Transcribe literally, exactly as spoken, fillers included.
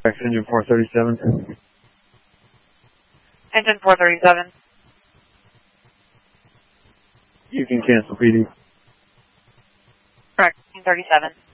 Engine four thirty-seven. Engine four thirty-seven. You can cancel P D. Correct, thirty-seven.